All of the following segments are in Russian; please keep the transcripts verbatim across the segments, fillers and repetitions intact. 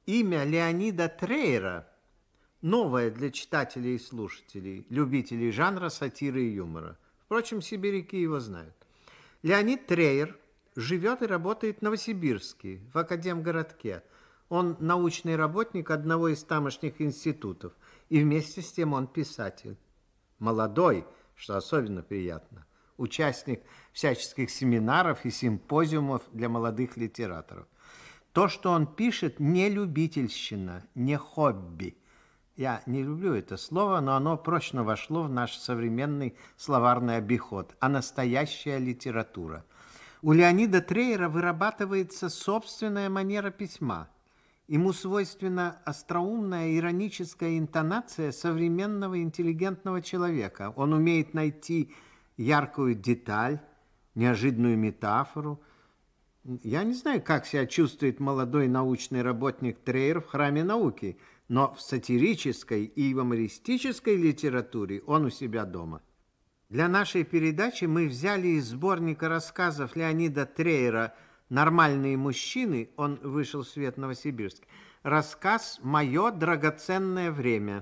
Имя Леонида Трейера новое для читателей и слушателей, любителей жанра сатиры и юмора. Впрочем, сибиряки его знают. Леонид Трейер живет и работает в Новосибирске, в Академгородке. Он научный работник одного из тамошних институтов, и вместе с тем он писатель. Молодой, что особенно приятно, участник всяческих семинаров и симпозиумов для молодых литераторов. То, что он пишет, не любительщина, не хобби. Я не люблю это слово, но оно прочно вошло в наш современный словарный обиход, а настоящая литература. У Леонида Трейера вырабатывается собственная манера письма. Ему свойственна остроумная ироническая интонация современного интеллигентного человека. Он умеет найти яркую деталь, неожиданную метафору. Я не знаю, как себя чувствует молодой научный работник Трейер в храме науки, но в сатирической и юмористической литературе он у себя дома. Для нашей передачи мы взяли из сборника рассказов Леонида Трейера «Нормальные мужчины», он вышел в свет в Новосибирске, рассказ «Мое драгоценное время».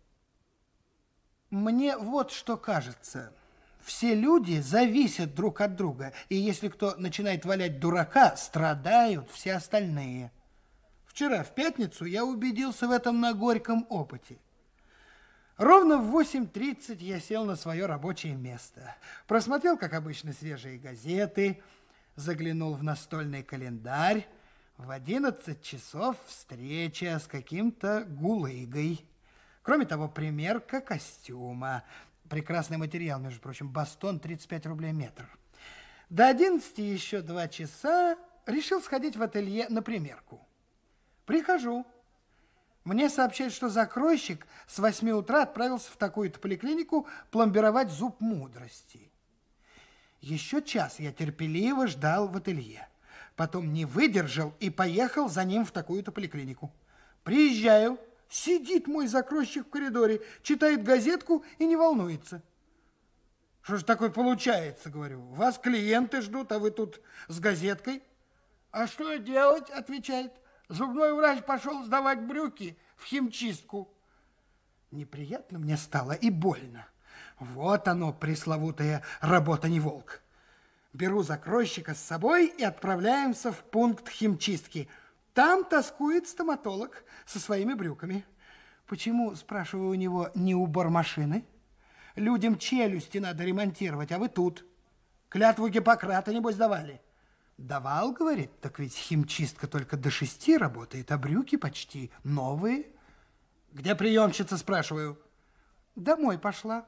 Мне вот что кажется. Все люди зависят друг от друга, и если кто начинает валять дурака, страдают все остальные. Вчера, в пятницу, я убедился в этом на горьком опыте. Ровно в восемь тридцать я сел на свое рабочее место. Просмотрел, как обычно, свежие газеты, заглянул в настольный календарь. В одиннадцать часов встреча с каким-то гулыгой. Кроме того, примерка костюма. Прекрасный материал, между прочим, бастон, тридцать пять рублей метр. До одиннадцати еще два часа решил сходить в ателье на примерку. Прихожу. Мне сообщают, что закройщик с восьми утра отправился в такую-то поликлинику пломбировать зуб мудрости. Еще час я терпеливо ждал в ателье. Потом не выдержал и поехал за ним в такую-то поликлинику. Приезжаю, сидит мой закройщик в коридоре, читает газетку и не волнуется. Что же такое получается, говорю. Вас клиенты ждут, а вы тут с газеткой. А что делать, отвечает. Зубной врач пошел сдавать брюки в химчистку. Неприятно мне стало и больно. Вот оно, пресловутая работа не волк. Беру закройщика с собой и отправляемся в пункт химчистки. Там тоскует стоматолог со своими брюками. Почему, спрашиваю у него, не убор машины? Людям челюсти надо ремонтировать, а вы тут. Клятву Гиппократа, небось, давали. Давал, говорит, так ведь химчистка только до шести работает, а брюки почти новые. Где приемщица, спрашиваю? Домой пошла.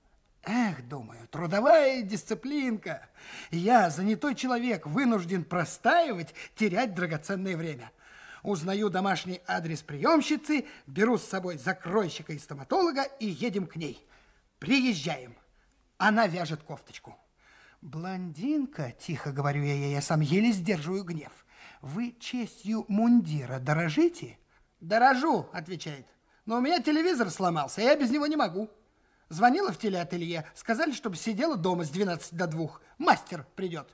Эх, думаю, трудовая дисциплинка. Я, занятой человек, вынужден простаивать, терять драгоценное время. Узнаю домашний адрес приемщицы, беру с собой закройщика и стоматолога и едем к ней. Приезжаем. Она вяжет кофточку. Блондинка, тихо говорю я ей, я сам еле сдерживаю гнев. Вы честью мундира дорожите? Дорожу, отвечает. Но у меня телевизор сломался, я без него не могу. Звонила в телеателье, сказали, чтобы сидела дома с двенадцати до двух. Мастер придет.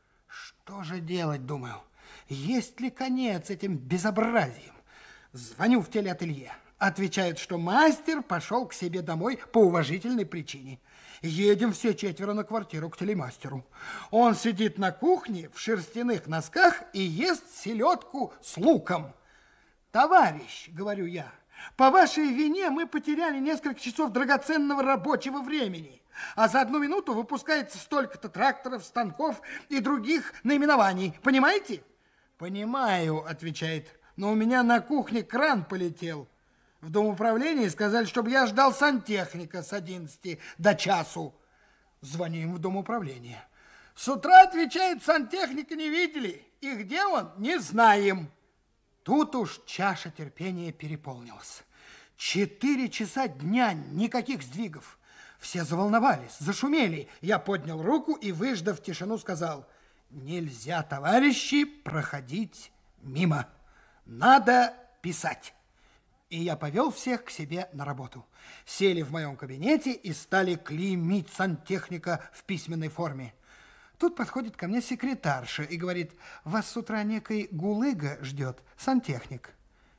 Что же делать, думаю? Есть ли конец этим безобразием? Звоню в телеателье. Отвечают, что мастер пошел к себе домой по уважительной причине. Едем все четверо на квартиру к телемастеру. Он сидит на кухне в шерстяных носках и ест селедку с луком. Товарищ, говорю я, по вашей вине мы потеряли несколько часов драгоценного рабочего времени, а за одну минуту выпускается столько-то тракторов, станков и других наименований. Понимаете? Понимаю, отвечает, но у меня на кухне кран полетел. В домоуправлении сказали, чтобы я ждал сантехника с одиннадцати до часу. Звоним в домоуправление. С утра, отвечает, сантехника не видели. И где он, не знаем. Тут уж чаша терпения переполнилась. Четыре часа дня, никаких сдвигов. Все заволновались, зашумели. Я поднял руку и, выждав тишину, сказал: нельзя, товарищи, проходить мимо. Надо писать. И я повел всех к себе на работу. Сели в моем кабинете и стали клеймить сантехника в письменной форме. Тут подходит ко мне секретарша и говорит: вас с утра некий гулыга ждет, сантехник.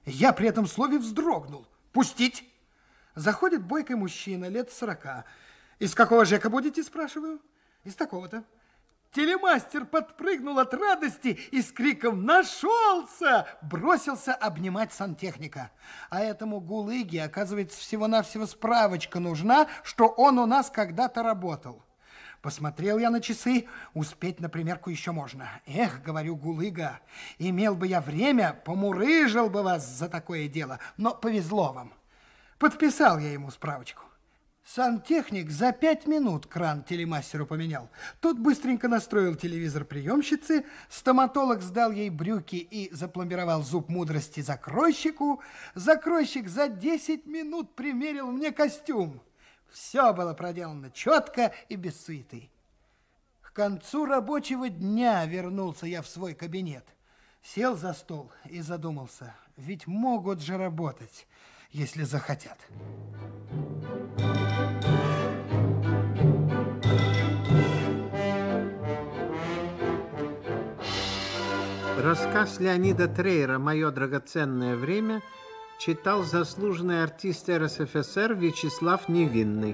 Я при этом слове вздрогнул. Пустить! Заходит бойкий мужчина, лет сорока. Из какого ЖЭКа будете, спрашиваю? Из такого-то. Телемастер подпрыгнул от радости и с криком «Нашелся!» бросился обнимать сантехника. А этому гулыге, оказывается, всего-навсего справочка нужна, что он у нас когда-то работал. Посмотрел я на часы, успеть на примерку еще можно. Эх, говорю, гулыга, имел бы я время, помурыжил бы вас за такое дело, но повезло вам. Подписал я ему справочку. Сантехник за пять минут кран телемастеру поменял. Тот быстренько настроил телевизор приемщицы, стоматолог сдал ей брюки и запломбировал зуб мудрости закройщику. Закройщик за десять минут примерил мне костюм. Все было проделано четко и без суеты. К концу рабочего дня вернулся я в свой кабинет. Сел за стол и задумался, ведь могут же работать, если захотят. Рассказ Леонида Трейера «Мое драгоценное время» читал заслуженный артист эр эс эф эс эр Вячеслав Невинный.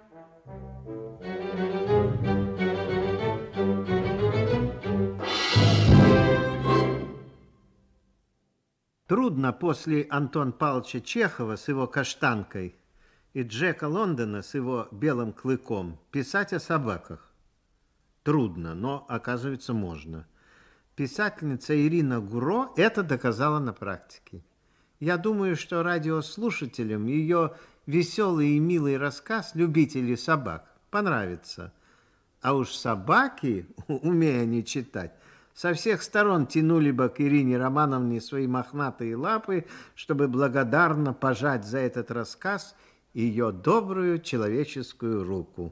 Трудно после Антона Павловича Чехова с его «Каштанкой» и Джека Лондона с его «Белым клыком» писать о собаках. Трудно, но, оказывается, можно. Писательница Ирина Гуро это доказала на практике. Я думаю, что радиослушателям ее веселый и милый рассказ «Любители собак» понравится. А уж собаки, умея они читать, со всех сторон тянули бы к Ирине Романовне свои мохнатые лапы, чтобы благодарно пожать за этот рассказ ее добрую человеческую руку.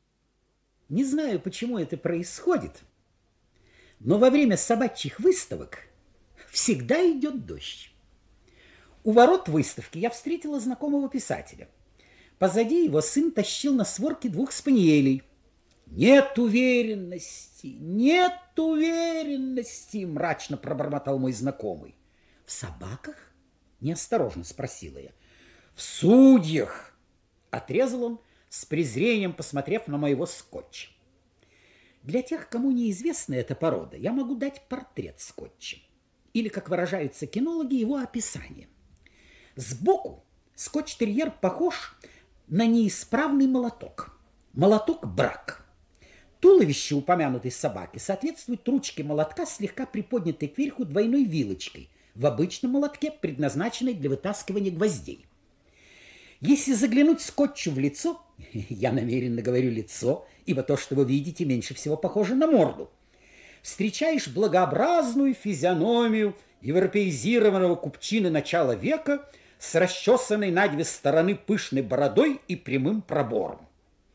Не знаю, почему это происходит, но во время собачьих выставок всегда идет дождь. У ворот выставки я встретила знакомого писателя. Позади его сын тащил на сворке двух спаниелей. «Нет уверенности, нет уверенности», мрачно пробормотал мой знакомый. «В собаках?» – неосторожно спросила я. «В судьях», – отрезал он, с презрением посмотрев на моего скотча. Для тех, кому неизвестна эта порода, я могу дать портрет скотча. Или, как выражаются кинологи, его описание. Сбоку скотч-терьер похож на неисправный молоток. Молоток-брак. Туловище упомянутой собаки соответствует ручке молотка, слегка приподнятой кверху двойной вилочкой, в обычном молотке, предназначенной для вытаскивания гвоздей. Если заглянуть скотчу в лицо, я намеренно говорю лицо, ибо то, что вы видите, меньше всего похоже на морду, встречаешь благообразную физиономию европеизированного купчины начала века с расчесанной на две стороны пышной бородой и прямым пробором.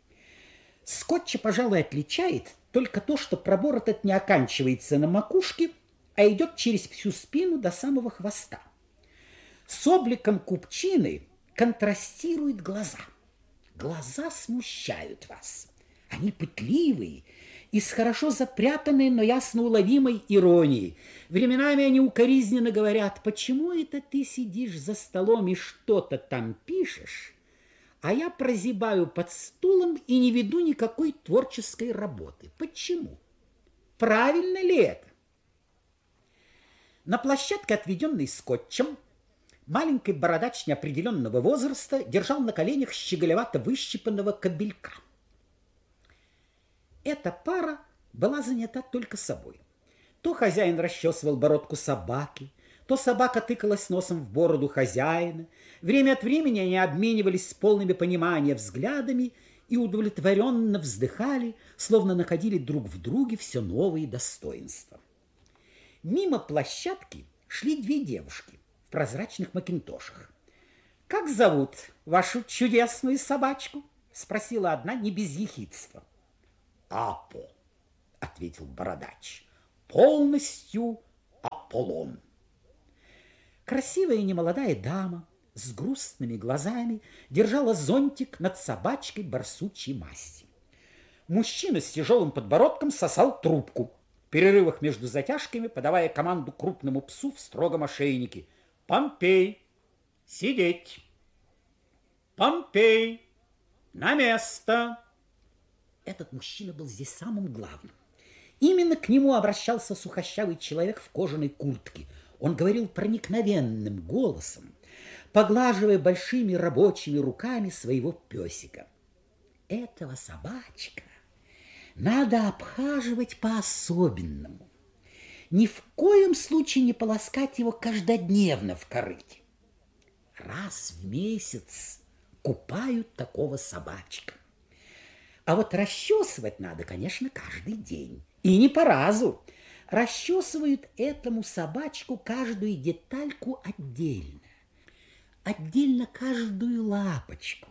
Скотча, пожалуй, отличает только то, что пробор этот не оканчивается на макушке, а идет через всю спину до самого хвоста. С обликом купчины контрастируют глаза. Глаза смущают вас. Они пытливые и с хорошо запрятанной, но ясно уловимой иронией. Временами они укоризненно говорят: «Почему это ты сидишь за столом и что-то там пишешь, а я прозябаю под стулом и не веду никакой творческой работы? Почему? Правильно ли это?» На площадке, отведенной скотчем, маленький бородач неопределенного возраста держал на коленях щеголевато выщипанного кобелька. Эта пара была занята только собой. То хозяин расчесывал бородку собаки, то собака тыкалась носом в бороду хозяина. Время от времени они обменивались с полными понимания взглядами и удовлетворенно вздыхали, словно находили друг в друге все новые достоинства. Мимо площадки шли две девушки в прозрачных макинтошах. «Как зовут вашу чудесную собачку?» – спросила одна не без ехидства. «Апо», – ответил бородач, – «полностью Аполлон». Красивая немолодая дама с грустными глазами держала зонтик над собачкой барсучьей масти. Мужчина с тяжелым подбородком сосал трубку, в перерывах между затяжками подавая команду крупному псу в строгом ошейнике. Помпей, сидеть. Помпей, на место. Этот мужчина был здесь самым главным. Именно к нему обращался сухощавый человек в кожаной куртке. Он говорил проникновенным голосом, поглаживая большими рабочими руками своего песика. Этого собачка надо обхаживать по-особенному. Ни в коем случае не полоскать его каждодневно в корыте. Раз в месяц купают такого собачка. А вот расчесывать надо, конечно, каждый день. И не по разу. Расчесывают этому собачку каждую детальку отдельно. Отдельно каждую лапочку,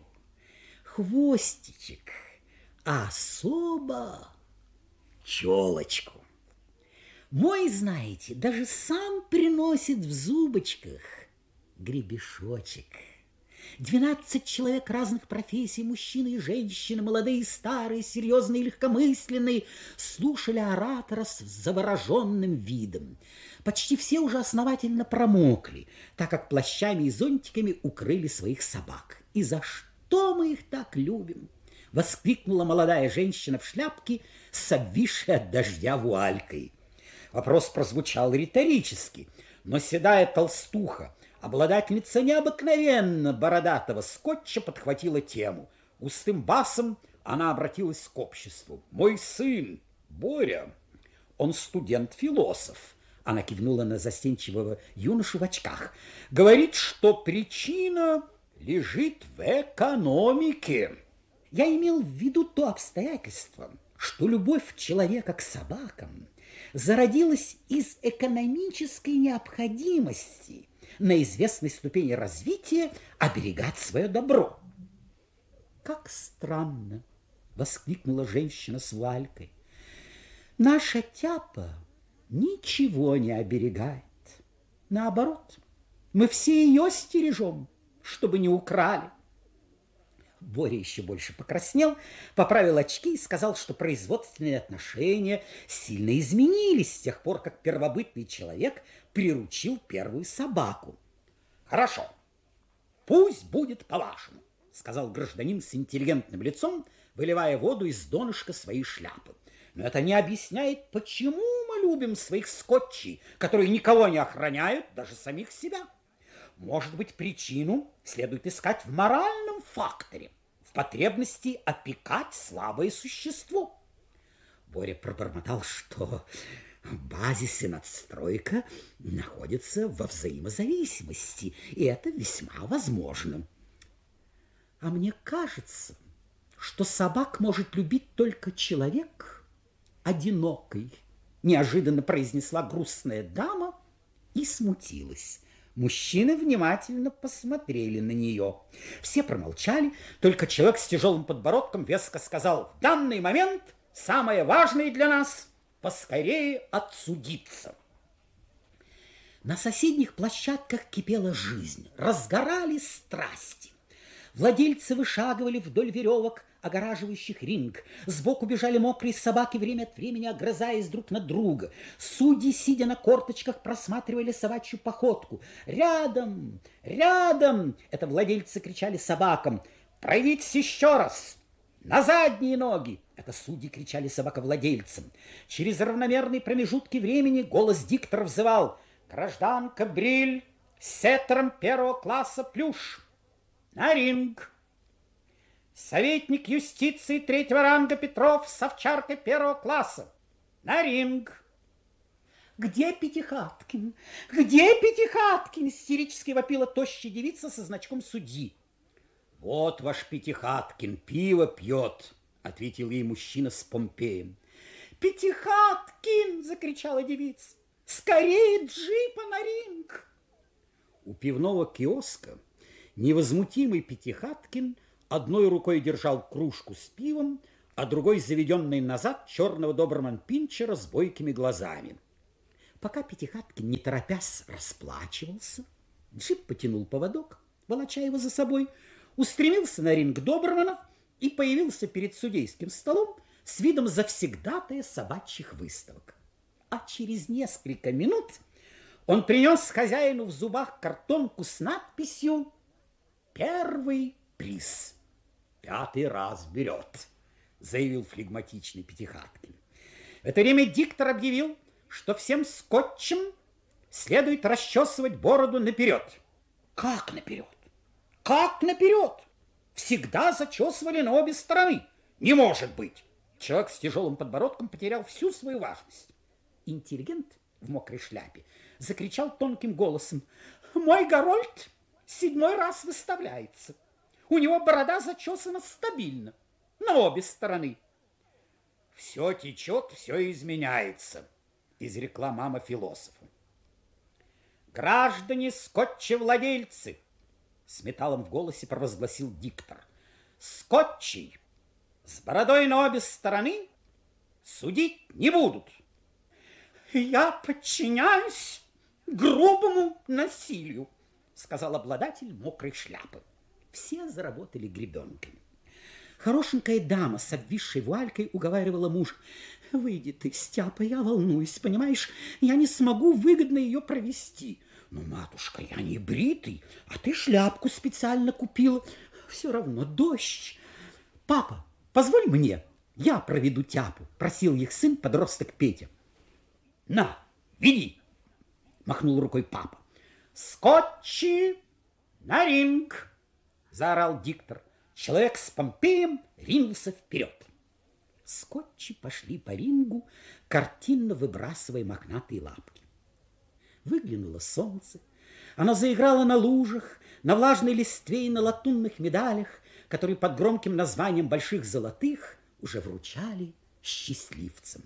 хвостичек, а особо челочку. Мой, знаете, даже сам приносит в зубочках гребешочек. Двенадцать человек разных профессий, мужчины и женщины, молодые и старые, серьезные и легкомысленные, слушали оратора с завороженным видом. Почти все уже основательно промокли, так как плащами и зонтиками укрыли своих собак. И за что мы их так любим? Воскликнула молодая женщина в шляпке с обвисшей от дождя вуалькой. Вопрос прозвучал риторически, но седая толстуха, обладательница необыкновенно бородатого скотча, подхватила тему. Устым басом она обратилась к обществу. «Мой сын, Боря, он студент-философ». Она кивнула на застенчивого юношу в очках. «Говорит, что причина лежит в экономике». Я имел в виду то обстоятельство, что любовь человека к собакам зародилась из экономической необходимости на известной ступени развития оберегать свое добро. «Как странно!» — воскликнула женщина с вуалькой. «Наша Тяпа ничего не оберегает. Наоборот, мы все ее стережем, чтобы не украли». Боря еще больше покраснел, поправил очки и сказал, что производственные отношения сильно изменились с тех пор, как первобытный человек приручил первую собаку. «Хорошо, пусть будет по-вашему», — сказал гражданин с интеллигентным лицом, выливая воду из донышка своей шляпы. «Но это не объясняет, почему мы любим своих скотчей, которые никого не охраняют, даже самих себя. Может быть, причину следует искать в моральном факторе, в потребности опекать слабое существо». Боря пробормотал, что базис и надстройка находятся во взаимозависимости, и это весьма возможно. «А мне кажется, что собак может любить только человек одинокий», неожиданно произнесла грустная дама и смутилась. Мужчины внимательно посмотрели на нее. Все промолчали, только человек с тяжелым подбородком веско сказал: «В данный момент самое важное для нас — поскорее отсудиться». На соседних площадках кипела жизнь, разгорались страсти. Владельцы вышагивали вдоль веревок, огораживающих ринг. Сбоку бежали мокрые собаки, время от времени огрызаясь друг на друга. Судьи, сидя на корточках, просматривали собачью походку. «Рядом! Рядом!» — это владельцы кричали собакам. «Пройдитесь еще раз! На задние ноги!» — это судьи кричали собаковладельцам. Через равномерные промежутки времени голос диктора взывал: «Гражданка Бриль с сеттером первого класса плюш! На ринг! Советник юстиции третьего ранга Петров с овчаркой первого класса! На ринг!» «Где Пятихаткин? Где Пятихаткин?» — истерически вопила тощая девица со значком судьи. «Вот ваш Пятихаткин пиво пьет», — ответил ей мужчина с Помпеем. «Пятихаткин!» — закричала девица. «Скорее джипа на ринг!» У пивного киоска невозмутимый Пятихаткин одной рукой держал кружку с пивом, а другой заведенный назад черного доберман-пинчера с бойкими глазами. Пока Пятихаткин, не торопясь, расплачивался, джип потянул поводок, волоча его за собой, устремился на ринг доберманов и появился перед судейским столом с видом завсегдатая собачьих выставок. А через несколько минут Он принес хозяину в зубах картонку с надписью «Первый приз. Пятый раз берет», заявил флегматичный Пятихаткин. В это время диктор объявил, что всем скотчем следует расчесывать бороду наперед. Как наперед? Как наперед? Всегда зачесывали на обе стороны. Не может быть! Человек с тяжелым подбородком потерял всю свою важность. Интеллигент в мокрой шляпе закричал тонким голосом: «Мой Гарольд седьмой раз выставляется. У него борода зачесана стабильно, на обе стороны». «Все течет, все изменяется», изрекла мама философа. «Граждане скотчевладельцы», с металлом в голосе провозгласил диктор, «скотчей с бородой на обе стороны судить не будут». «Я подчиняюсь грубому насилию», сказал обладатель мокрой шляпы. Все заработали гребенками. Хорошенькая дама с обвисшей вуалькой уговаривала мужа: «Выйди ты, Стяпа, я волнуюсь, понимаешь, я не смогу выгодно ее провести». «Ну, матушка, я не бритый, а ты шляпку специально купила. Все равно дождь». «Папа, позволь мне, я проведу Тяпу», просил их сын, подросток Петя. «На, веди», махнул рукой папа. «Скотчи на ринг», заорал диктор. Человек с Помпеем ринулся вперед. Скотчи пошли по рингу, картинно выбрасывая мохнатые лапки. Выглянуло солнце. Оно заиграло на лужах, на влажной листве и на латунных медалях, которые под громким названием больших золотых уже вручали счастливцам.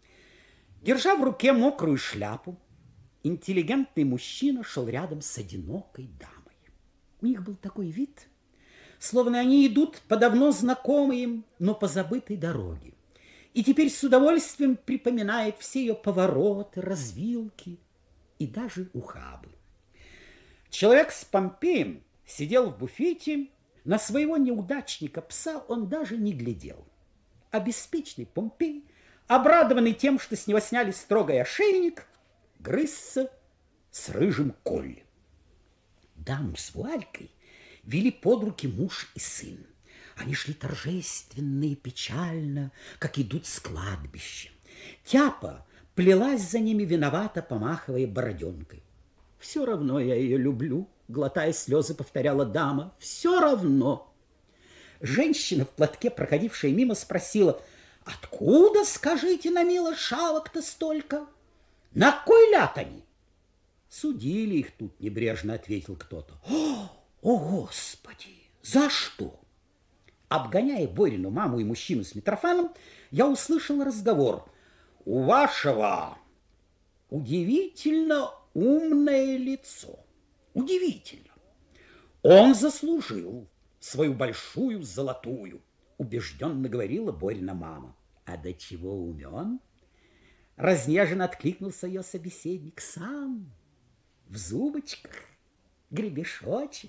Держа в руке мокрую шляпу, интеллигентный мужчина шел рядом с одинокой дамой. У них был такой вид, словно они идут по давно знакомой им, но позабытой дороге, и теперь с удовольствием припоминает все ее повороты, развилки и даже ухабы. Человек с Помпеем сидел в буфете, на своего неудачника пса он даже не глядел. А беспечный Помпей, обрадованный тем, что с него сняли строгий ошейник, грызся с рыжим Колли. Даму с вуалькой вели под руки муж и сын. Они шли торжественно и печально, как идут с кладбища. Тяпа плелась за ними виновато, помахивая бороденкой. «Все равно я ее люблю», глотая слезы, повторяла дама. «Все равно». Женщина в платке, проходившая мимо, спросила: «Откуда, скажите на мило, шавок-то столько? На кой ляд они?» «Судили их тут», небрежно ответил кто-то. «О, о, Господи, за что?» Обгоняя Борину маму и мужчину с Митрофаном, я услышал разговор. «У вашего удивительно умное лицо. Удивительно. Он заслужил свою большую золотую», убежденно говорила Борина мама. «А до чего умен?» Разнеженно откликнулся ее собеседник. «Сам в зубочках гребешочек».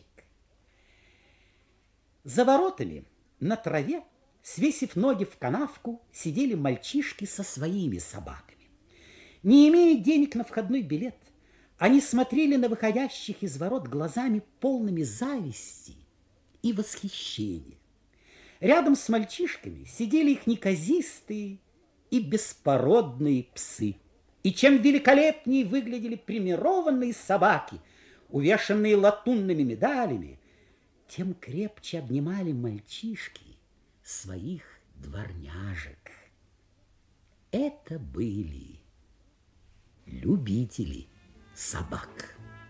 За воротами на траве, свесив ноги в канавку, сидели мальчишки со своими собаками. Не имея денег на входной билет, они смотрели на выходящих из ворот глазами полными зависти и восхищения. Рядом с мальчишками сидели их неказистые и беспородные псы. И чем великолепнее выглядели премированные собаки, увешанные латунными медалями, тем крепче обнимали мальчишки своих дворняжек. Это были любители собак.